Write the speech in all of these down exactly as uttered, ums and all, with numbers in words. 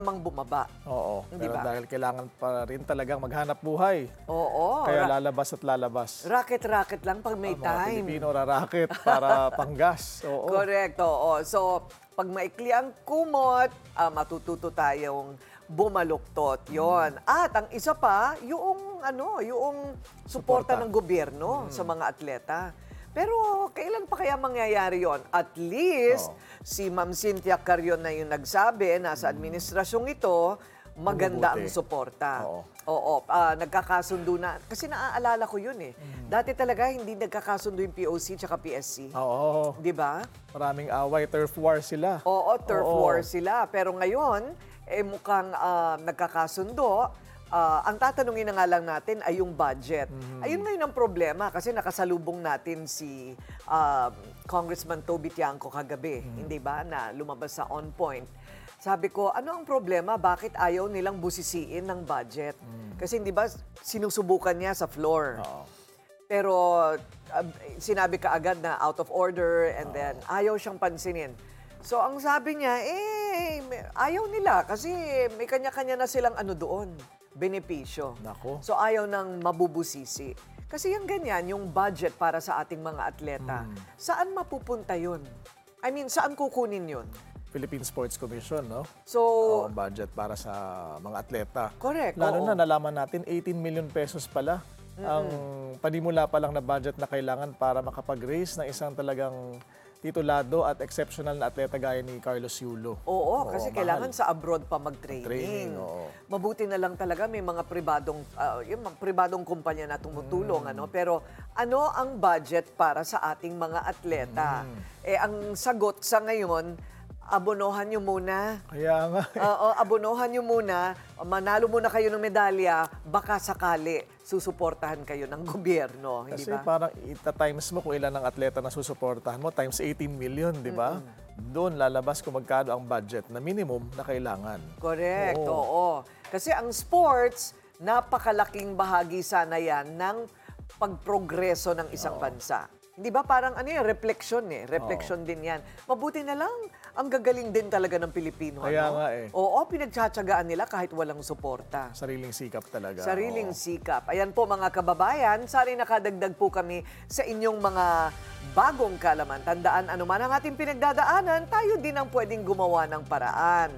mang bumaba. Oo, Hindi pero ba? dahil kailangan pa rin talagang maghanap buhay. Oo. Kaya ra- lalabas at lalabas. Racket-racket lang pag may Ang mga time. Pilipino rarakit para panggas. Oo. Correct, oo. So, pag maikli ang kumot, ah, matututo tayong bumaluktot. Yon. At ang isa pa, yung ano, yung suporta Suporta. ng gobyerno sa mga atleta. Pero kailan pa kaya mangyayari yon? At least, Oo. si Ma'am Cynthia Carrion na yung nagsabi, nasa administrasyong ito, maganda ang Bumubuti. suporta. Oo. Oo, ah, nagkakasundo na. Kasi naaalala ko yun eh. Dati talaga hindi nagkakasundo yung P O C tsaka P S C. Oo. Di ba? Maraming away, turf war sila. Oo, turf Oo. war sila. Pero ngayon, eh mukhang ah, nagkakasundo. Ah, ang tatanungin na nga lang natin ay yung budget. Ayun ngayon ang problema kasi nakasalubong natin si ah, Congressman Toby Tiangco kagabi, hindi ba, na lumabas sa On Point. Sabi ko, ano ang problema? Bakit ayaw nilang busisiin ng budget? Kasi hindi ba sinusubukan niya sa floor. Oo. Pero uh, sinabi ka agad na out of order and then ayaw siyang pansinin. So ang sabi niya, eh, may- ayaw nila kasi may kanya-kanya na silang ano doon, benepisyo. Nako. So ayaw nang mabubusisi. Kasi yung ganyan, yung budget para sa ating mga atleta, saan mapupunta yun? I mean, saan kukunin yun? Philippine Sports Commission, no? So, Oo, budget para sa mga atleta. correct. Lalo oo. na nalaman natin eighteen million pesos pala ang panimula pa lang na budget na kailangan para makapag-raise ng isang talagang titulado at exceptional na atleta gaya ni Carlos Yulo. Oo, kasi mahal. kailangan sa abroad pa mag-training. Training, oo. Mabuti na lang talaga may mga pribadong ah, yung mga pribadong kumpanya na tumutulong Mm. ano, pero ano ang budget para sa ating mga atleta? Mm. Eh ang sagot sa ngayon, abonohan niyo muna. Kaya nga, Oo, abonohan niyo muna, manalo muna kayo ng medalya, baka sakali susuportahan kayo ng gobyerno, hindi kasi ba? parang ita-times mo kung ilan ang atleta na susuportahan mo, times eighteen million, di ba? Doon lalabas kung magkano ang budget na minimum na kailangan. Correct, Oo. oo. Kasi ang sports, napakalaking bahagi sana yan ng pagprogreso ng isang bansa. Hindi ba parang ano yan, reflection eh. Reflection din yan. Mabuti na lang, ang gagaling din talaga ng Pilipino. Kaya ano? nga eh. Oo, pinagtsatsagaan nila kahit walang suporta. Sariling sikap talaga. Sariling Oo. sikap. Ayan po mga kababayan, sari nakadagdag po kami sa inyong mga bagong kalaman. Tandaan, ano man ang ating pinagdadaanan, tayo din ang pwedeng gumawa ng paraan.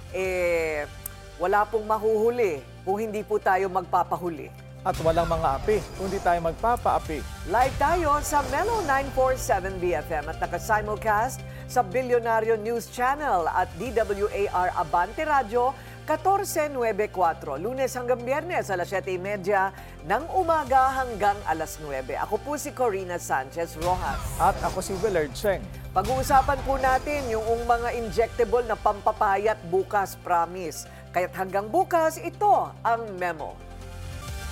Eh, wala pong mahuhuli kung hindi po tayo magpapahuli. At walang mga api, kundi tayo magpapaapi. Live tayo sa Melo nine forty-seven B F M at naka-simulcast sa Bilyonaryo News Channel at D W A R Abante Radio fourteen ninety-four, Lunes hanggang Biyernes alas siyete thirty ng umaga hanggang alas nuwebe. Ako po si Corina Sanchez Rojas. At ako si Willard Cheng. Pag-uusapan po natin yung mga injectable na pampapayat bukas, promise. Kaya't hanggang bukas, ito ang memo.